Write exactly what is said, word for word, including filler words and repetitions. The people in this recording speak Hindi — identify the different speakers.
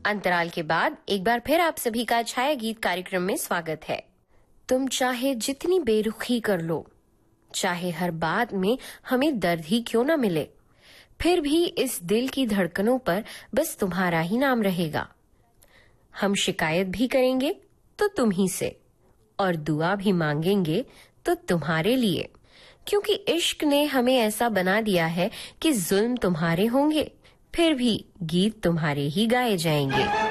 Speaker 1: अंतराल के बाद एक बार फिर आप सभी का छाया गीत कार्यक्रम में स्वागत है। तुम चाहे जितनी बेरुखी कर लो, चाहे हर बात में हमें दर्द ही क्यों ना मिले, फिर भी इस दिल की धड़कनों पर बस तुम्हारा ही नाम रहेगा। हम शिकायत भी करेंगे तो तुम ही से, और दुआ भी मांगेंगे तो तुम्हारे लिए, क्योंकि इश्क ने हमें ऐसा बना दिया है कि जुल्म तुम्हारे होंगे, फिर भी गीत तुम्हारे ही गाए जाएंगे।